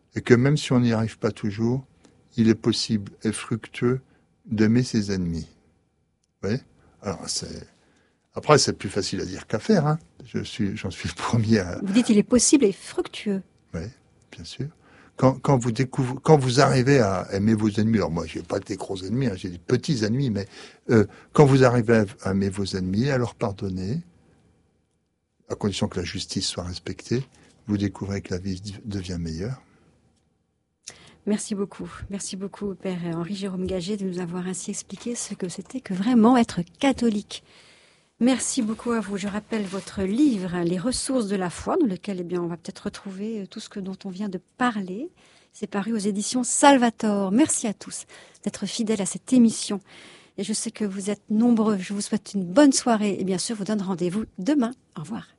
Et que même si on n'y arrive pas toujours, il est possible et fructueux d'aimer ses ennemis. Vous voyez ? Alors, après, c'est plus facile à dire qu'à faire, hein. J'en suis le premier à... Vous dites il est possible et fructueux. Oui, bien sûr. Quand vous arrivez à aimer vos ennemis, alors moi, j'ai pas des gros ennemis, hein, j'ai des petits ennemis, mais quand vous arrivez à aimer vos ennemis, à leur pardonner, à condition que la justice soit respectée, vous découvrez que la vie devient meilleure. Merci beaucoup, Père Henri-Jérôme Gagé, de nous avoir ainsi expliqué ce que c'était que vraiment être catholique. Merci beaucoup à vous. Je rappelle votre livre, Les ressources de la foi, dans lequel on va peut-être retrouver tout ce dont on vient de parler. C'est paru aux éditions Salvator. Merci à tous d'être fidèles à cette émission. Et je sais que vous êtes nombreux. Je vous souhaite une bonne soirée et bien sûr, je vous donne rendez-vous demain. Au revoir.